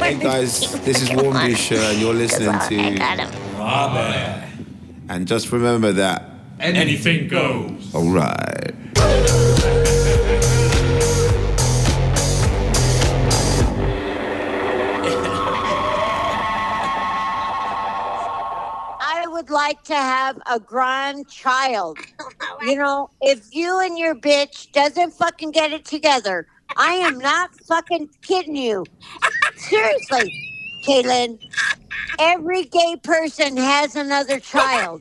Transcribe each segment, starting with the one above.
Hey guys, this is Warm Dish and you're listening to Rabe. And just remember that anything goes. Alright. I would like to have a grandchild. You know, if you and your bitch doesn't fucking get it together, I am not fucking kidding you. Seriously, Caitlin, every gay person has another child.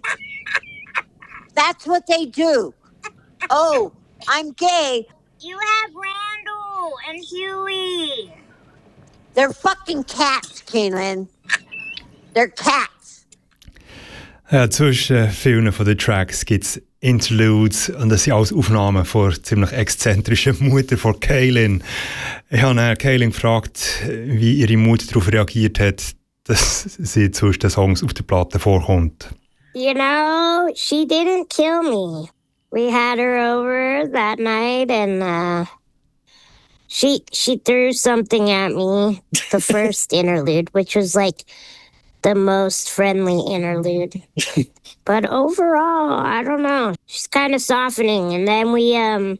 That's what they do. Oh, I'm gay. You have Randall and Huey. They're fucking cats, Caitlin. They're cats. Ja, zwischen vielen von den Tracks gibt es Interludes und das sind alles Aufnahmen von der ziemlich exzentrischen Mutter von Kaylin. Ich habe Kaylin gefragt, wie ihre Mutter darauf reagiert hat, dass sie zwischen den Songs auf der Platte vorkommt. You know, she didn't kill me. We had her over that night and she threw something at me, the first interlude, which was like the most friendly interlude. But overall, I don't know. She's kind of softening. And then we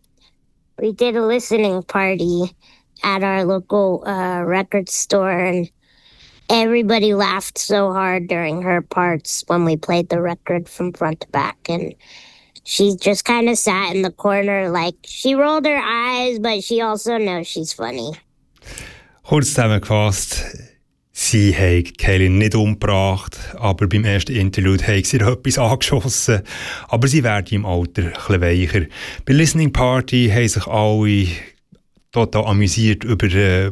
did a listening party at our local record store, and everybody laughed so hard during her parts when we played the record from front to back. And she just kind of sat in the corner, like, she rolled her eyes, but she also knows she's funny. Kurz zusammengefasst, sie hat Kaylin nicht umgebracht, aber beim ersten Interlude hat sie ihr etwas angeschossen. Aber sie wird im Alter ein bisschen weicher. Bei Listening Party haben sich alle total amüsiert über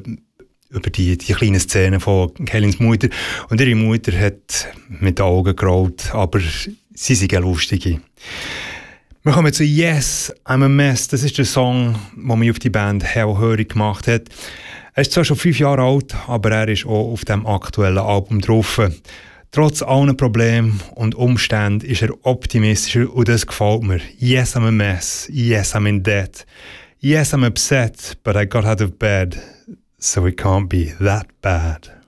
die kleinen Szenen von Kaylins Mutter. Und ihre Mutter hat mit den Augen gerollt, aber sie sind eine lustige. Wir kommen zu Yes, I'm a Mess. Das ist der Song, den mich auf die Band hellhörig gemacht hat. Er ist zwar schon 5 Jahre alt, aber er ist auch auf dem aktuellen Album drauf. Trotz allen Problemen und Umständen ist er optimistischer und das gefällt mir. Yes, I'm a mess. Yes, I'm in debt. Yes, I'm upset, but I got out of bed, so it can't be that bad.